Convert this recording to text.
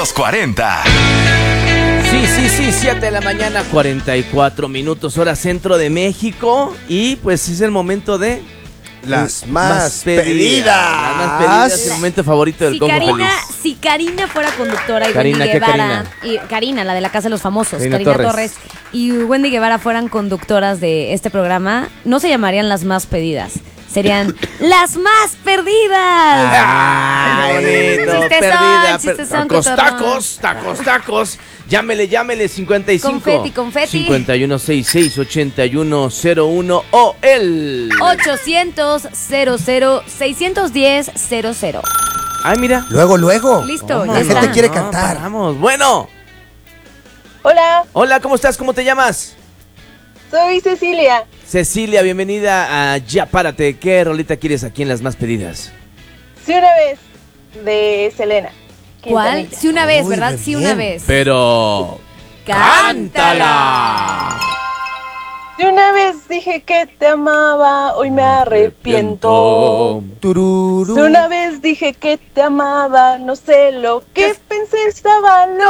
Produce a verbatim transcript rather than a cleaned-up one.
los cuarenta. Sí, sí, sí, siete de la mañana, cuarenta y cuatro minutos, hora centro de México. Y pues es el momento de... Las más, más pedidas. pedidas. Las más pedidas, el momento favorito del si Combo Karina, Feliz. Si Karina fuera conductora y Karina, Wendy ¿qué Guevara... Karina? Y Karina, la de la Casa de los Famosos, Karina Karina, Torres. Torres. Y Wendy Guevara fueran conductoras de este programa, no se llamarían las más pedidas. Serían las más perdidas. ¡Ay, bonito! Chistezón, Perdida. chistezón, Tacos, cotorrón. tacos, tacos, tacos. Llámele, llámele, cincuenta y cinco. Confeti, confeti. cincuenta y uno sesenta y seis, ochenta y uno cero uno o el... ochocientos, cero cero, seiscientos diez, cero cero. Ay, mira. Luego, luego. Listo, La ya gente está. quiere No, cantar. paramos. Bueno. Hola, Hola, ¿cómo estás? ¿Cómo te llamas? soy Cecilia. Cecilia, bienvenida a Ya Párate. ¿Qué rolita quieres aquí en Las Más Pedidas? Sí, una vez, de Selena. ¿Cuál? Quintanilla. Sí, una vez, Uy, ¿verdad? re Sí, bien. una vez. Pero... ¡Cántala! Si una vez dije que te amaba, hoy me arrepiento. Tururú. Si una vez dije que te amaba, no sé lo que pensé, estaba loco.